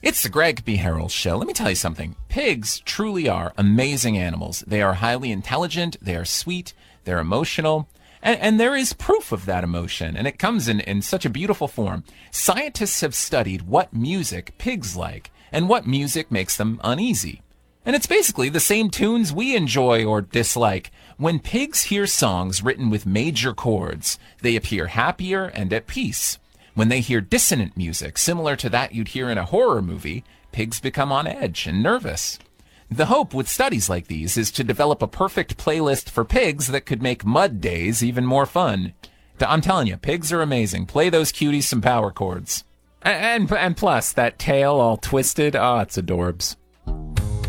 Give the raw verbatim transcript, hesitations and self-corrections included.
It's the Greg B. Harrell Show. Let me tell you something. Pigs truly are amazing animals. They are highly intelligent, they are sweet, they're emotional, and, and there is proof of that emotion, and it comes in, in such a beautiful form. Scientists have studied what music pigs like, and what music makes them uneasy. And it's basically the same tunes we enjoy or dislike. When pigs hear songs written with major chords, they appear happier and at peace. When they hear dissonant music, similar to that you'd hear in a horror movie, pigs become on edge and nervous. The hope with studies like these is to develop a perfect playlist for pigs that could make mud days even more fun. I'm telling you, pigs are amazing. Play those cuties some power chords. And, and, and plus, that tail all twisted, oh, it's adorbs.